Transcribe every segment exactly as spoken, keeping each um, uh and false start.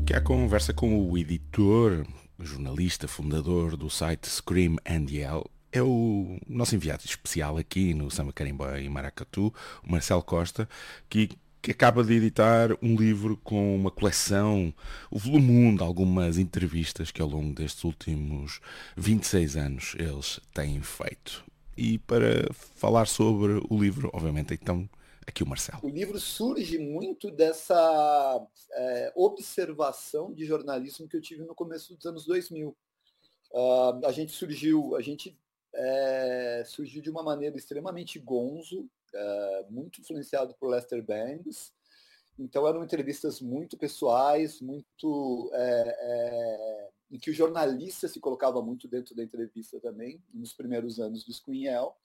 que é a conversa com o editor, jornalista, fundador do site Scream and Yell. É o nosso enviado especial aqui no Samba Carimba em Maracatu, o Marcelo Costa, que, que acaba de editar um livro com uma coleção, o volume um de algumas entrevistas que ao longo destes últimos vinte e seis anos eles têm feito. E para falar sobre o livro, obviamente, então, aqui o Marcelo. O livro surge muito dessa é, observação de jornalismo que eu tive no começo dos anos dois mil. Uh, a gente surgiu, a gente é, surgiu de uma maneira extremamente gonzo, é, muito influenciado por Lester Bangs. Então eram entrevistas muito pessoais, muito é, é, em que o jornalista se colocava muito dentro da entrevista também, nos primeiros anos do Screenel.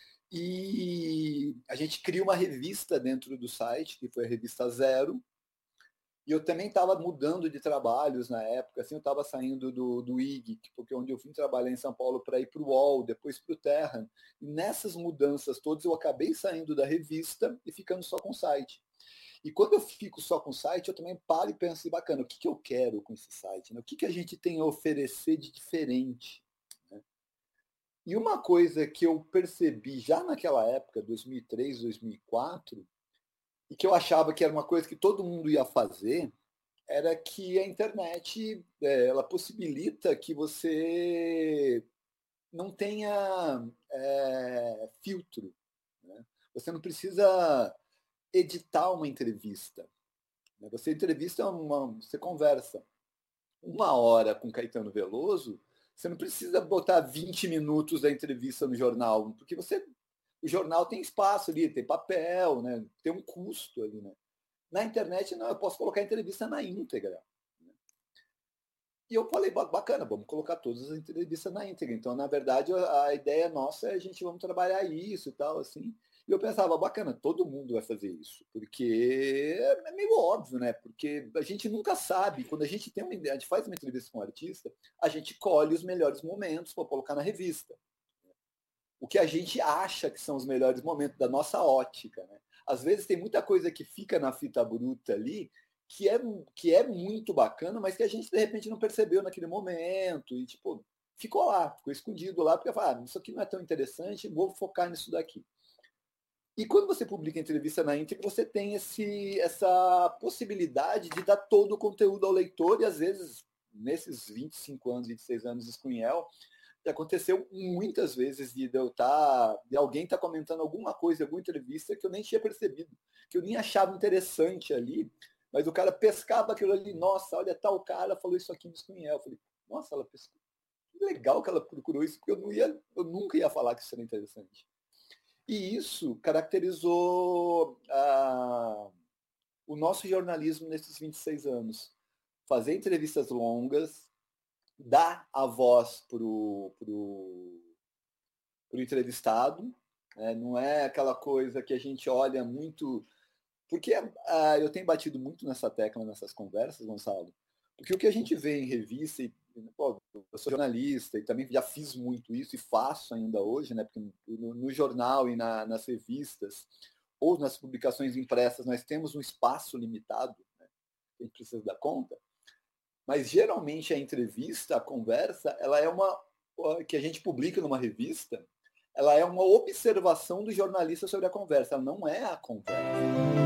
E a gente cria uma revista dentro do site, que foi a revista Zero. E eu também estava mudando de trabalhos na época, assim, eu estava saindo do, do I G, porque onde eu vim trabalhar em São Paulo para ir para o U O L, depois para o Terra. E nessas mudanças todas eu acabei saindo da revista e ficando só com o site. E quando eu fico só com o site, eu também paro e penso assim, bacana, o que, que eu quero com esse site? Né? O que, que a gente tem a oferecer de diferente? E uma coisa que eu percebi já naquela época, dois mil e três, dois mil e quatro, e que eu achava que era uma coisa que todo mundo ia fazer, era que a internet é, ela possibilita que você não tenha é, filtro. Né? Você não precisa editar uma entrevista. Né? Você entrevista, uma, você conversa uma hora com Caetano Veloso, você não precisa botar vinte minutos da entrevista no jornal, porque você, o jornal tem espaço ali, tem papel, né? Tem um custo ali. Né? Na internet, não, eu posso colocar a entrevista na íntegra. Né? E eu falei, bacana, vamos colocar todas as entrevistas na íntegra. Então, na verdade, a ideia nossa é a gente vamos trabalhar isso e tal, assim. E eu pensava, bacana, todo mundo vai fazer isso, porque é meio óbvio, né? Porque a gente nunca sabe, quando a gente tem uma ideia, a gente faz uma entrevista com um artista, a gente colhe os melhores momentos para colocar na revista. O que a gente acha que são os melhores momentos da nossa ótica, né? Às vezes tem muita coisa que fica na fita bruta ali, que é, que é muito bacana, mas que a gente de repente não percebeu naquele momento, e tipo, ficou lá, ficou escondido lá, porque fala, ah, isso aqui não é tão interessante, vou focar nisso daqui. E quando você publica entrevista na íntegra, você tem esse, essa possibilidade de dar todo o conteúdo ao leitor, e às vezes, nesses vinte e cinco anos, vinte e seis anos de Screenel, aconteceu muitas vezes de, eu tá, de alguém estar tá comentando alguma coisa, alguma entrevista que eu nem tinha percebido, que eu nem achava interessante ali, mas o cara pescava aquilo ali, nossa, olha, tal cara falou isso aqui no Screenel. Eu falei, nossa, ela pescou. Que legal que ela procurou isso, porque eu, não ia, eu nunca ia falar que isso era interessante. E isso caracterizou ah, o nosso jornalismo nesses vinte e seis anos. Fazer entrevistas longas, dar a voz para o pro, pro entrevistado, né? Não é aquela coisa que a gente olha muito... Porque ah, eu tenho batido muito nessa tecla, nessas conversas, Gonçalo, porque o que a gente vê em revista, e, pô, eu sou jornalista e também já fiz muito isso e faço ainda hoje, né? Porque no, no jornal e na, nas revistas ou nas publicações impressas nós temos um espaço limitado, né? A gente precisa dar conta, mas geralmente a entrevista, a conversa, ela é uma que a gente publica numa revista, ela é uma observação do jornalista sobre a conversa, ela não é a conversa.